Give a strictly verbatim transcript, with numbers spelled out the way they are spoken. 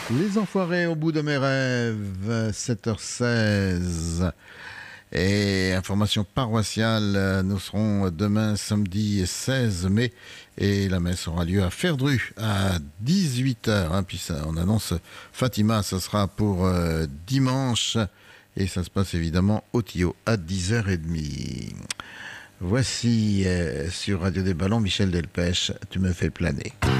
Les Enfoirés au bout de mes rêves, sept heures seize. Et information paroissiale, nous serons demain samedi seize mai et la messe aura lieu à Ferdru à dix-huit heures. Hein, puis ça, on annonce Fatima, ça sera pour euh, dimanche et ça se passe évidemment au Tio à dix heures trente. Voici euh, sur Radio des Ballons Michel Delpech, tu me fais planer.